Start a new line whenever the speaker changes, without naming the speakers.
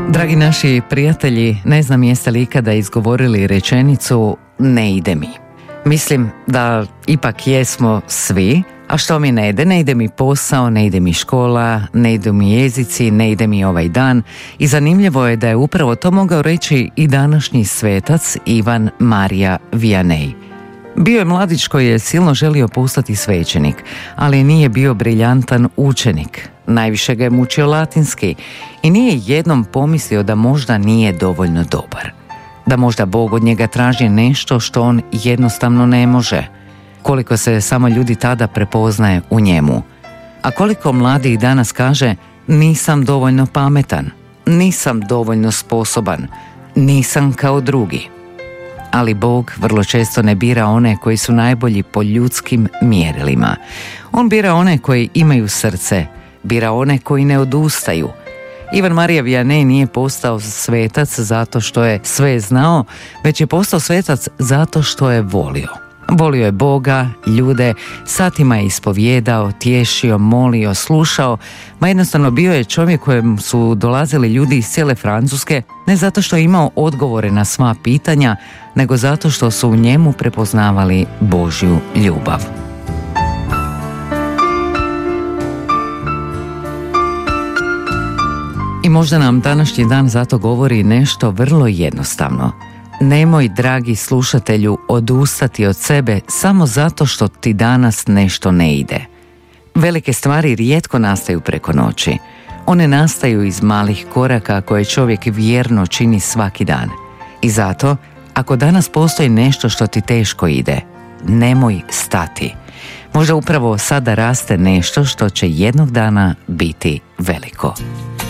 Dragi naši prijatelji, ne znam jeste li ikada izgovorili rečenicu ne ide mi. Mislim da ipak jesmo svi, a što mi ne ide? Ne ide mi posao, ne ide mi škola, ne idu mi jezici, ne ide mi ovaj dan. I zanimljivo je da je upravo to mogao reći i današnji svetac Ivan Marija Vianney. Bio je mladić koji je silno želio postati svećenik, ali nije bio briljantan učenik. Najviše ga je mučio latinski i nije jednom pomislio da možda nije dovoljno dobar. Da možda Bog od njega traži nešto što on jednostavno ne može. Koliko se samo ljudi tada prepoznaje u njemu. A koliko mladih danas kaže nisam dovoljno pametan, nisam dovoljno sposoban, nisam kao drugi. Ali Bog vrlo često ne bira one koji su najbolji po ljudskim mjerilima. On bira one koji imaju srce, bira one koji ne odustaju. Ivan Marija Vianney nije postao svetac zato što je sve znao, već je postao svetac zato što je volio. Volio je Boga, ljude, satima je ispovijedao, tješio, molio, slušao, ma jednostavno bio je čovjek kojem su dolazili ljudi iz cijele Francuske, ne zato što je imao odgovore na sva pitanja, nego zato što su u njemu prepoznavali Božju ljubav. I možda nam današnji dan zato govori nešto vrlo jednostavno. Nemoj, dragi slušatelju, odustati od sebe samo zato što ti danas nešto ne ide. Velike stvari rijetko nastaju preko noći. One nastaju iz malih koraka koje čovjek vjerno čini svaki dan. I zato, ako danas postoji nešto što ti teško ide, nemoj stati. Možda upravo sada raste nešto što će jednog dana biti veliko.